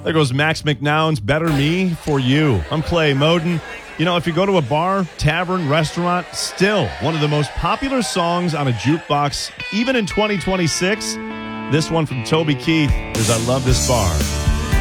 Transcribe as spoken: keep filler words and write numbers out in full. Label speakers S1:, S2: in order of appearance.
S1: There goes Max McNown's Better Me for You. I'm Clay Moden. You know, if you go to a bar, tavern, restaurant, still one of the most popular songs on a jukebox, even in twenty twenty-six. This one from Toby Keith is I Love This Bar.